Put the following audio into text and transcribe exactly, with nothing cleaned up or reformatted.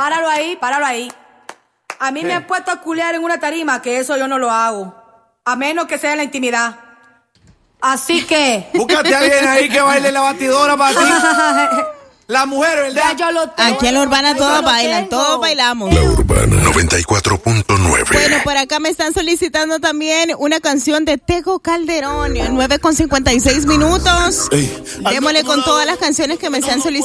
páralo ahí, páralo ahí. A mí ¿Qué? me han puesto a culiar en una tarima, que eso yo no lo hago. A menos que sea en la intimidad. Así que... Búscate a alguien ahí que baile la batidora para ti. La mujer, ¿verdad? Ya yo lo tengo. Aquí en La Urbana Ya todos yo lo bailan, tengo. todos bailamos. La Urbana noventa y cuatro punto nueve. Bueno, por acá me están solicitando también una canción de Tego Calderón, nueve con cincuenta y seis minutos. Ey, Démosle con todas las canciones que me están solicitando.